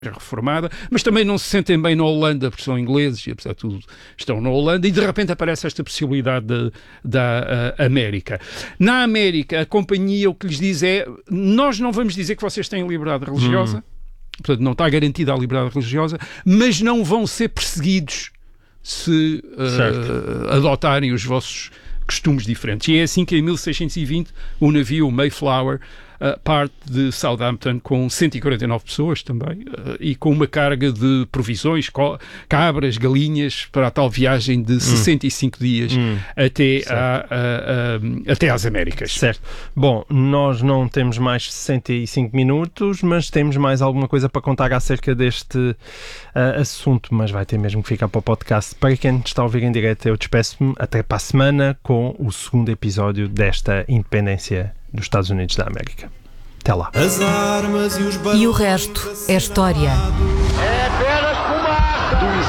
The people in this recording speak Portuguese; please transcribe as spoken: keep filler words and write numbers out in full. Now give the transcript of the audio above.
reformada, mas também não se sentem bem na Holanda porque são ingleses e apesar de tudo estão na Holanda e de repente aparece esta possibilidade de, da uh, América. Na América a companhia o que lhes diz é, nós não vamos dizer que vocês têm liberdade religiosa, hum. portanto não está garantida a liberdade religiosa, mas não vão ser perseguidos se uh, adotarem os vossos costumes diferentes. E é assim que em mil seiscentos e vinte o navio Mayflower uh, parte de Southampton com cento e quarenta e nove pessoas também uh, e com uma carga de provisões, co- cabras, galinhas para a tal viagem de hum. sessenta e cinco dias hum. até, a, a, a, até às Américas. Certo. Bom, nós não temos mais sessenta e cinco minutos, mas temos mais alguma coisa para contar acerca deste uh, assunto, mas vai ter mesmo que ficar para o podcast. Para quem está a ouvir em direto, eu despeço-me até para a semana com o segundo episódio desta independência dos Estados Unidos da América. Até lá. As armas e, os e o resto é história. É apenas fumaça.